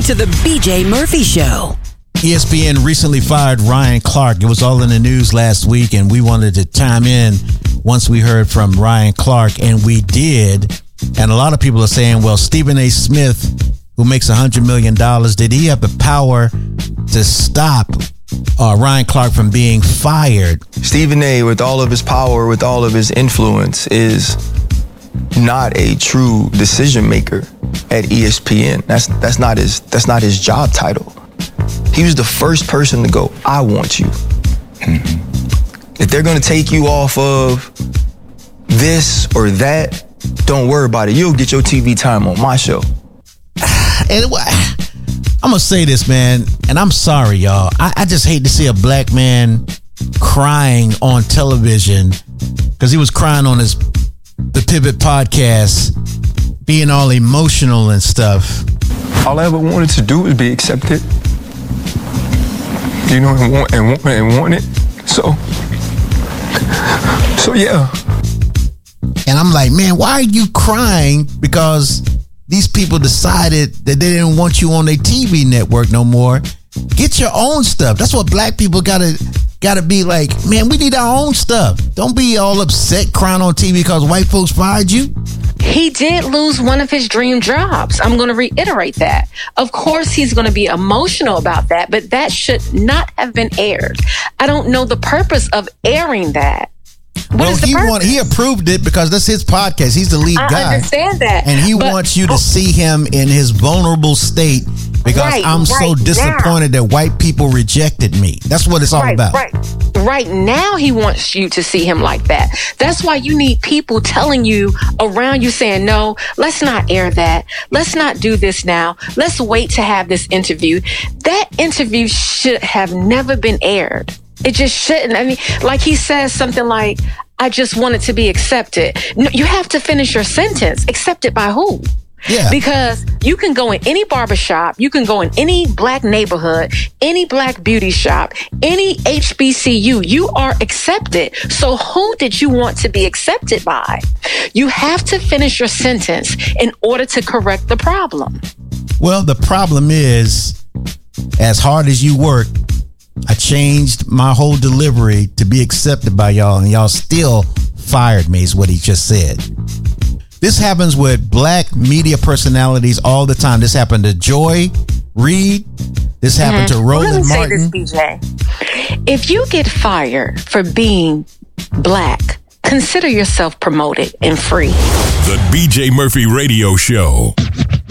listening to The BJ Murphy Show. ESPN recently fired Ryan Clark. It was all in the news last week, and we wanted to chime in once we heard from Ryan Clark, and we did. And a lot of people are saying, well, Stephen A. Smith, who makes $100 million, did he have the power to stop Ryan Clark from being fired? Stephen A., with all of his power, with all of his influence, is not a true decision maker at ESPN. That's not his job title. He was the first person to go, I want you. If they're going to take you off of this or that, don't worry about it. You'll get your TV time on my show. And I'm going to say this, man, and I'm sorry, y'all. I just hate to see a black man crying on television, because he was crying on the Pivot podcast, being all emotional and stuff. All I ever wanted to do was be accepted. You know, and want it. So yeah. And I'm like, man, why are you crying? Because these people decided that they didn't want you on their TV network no more. Get your own stuff. That's what black people gotta be like, man, we need our own stuff. Don't be all upset crying on TV because white folks fired you. He did lose one of his dream jobs. I'm going to reiterate that. Of course, he's going to be emotional about that, but that should not have been aired. I don't know the purpose of airing that. Well, he approved it because that's his podcast. He's the lead guy. I understand that. And he wants you to see him in his vulnerable state because I'm so disappointed that white people rejected me. That's what it's all about. Right now, he wants you to see him like that. That's why you need people telling you around you saying, no, let's not air that. Let's not do this now. Let's wait to have this interview. That interview should have never been aired. It just shouldn't. I mean, like he says something like, I just want it to be accepted. No, you have to finish your sentence. Accepted by who? Yeah. Because you can go in any barbershop, you can go in any black neighborhood, any black beauty shop, any HBCU, you are accepted. So who did you want to be accepted by? You have to finish your sentence in order to correct the problem. Well, the problem is, as hard as you work, I changed my whole delivery to be accepted by y'all, and y'all still fired me, is what he just said. This happens with black media personalities all the time. This happened to Joy Reid. This happened to Roland Martin. Let me say this, BJ. If you get fired for being black, consider yourself promoted and free. The BJ Murphy Radio Show.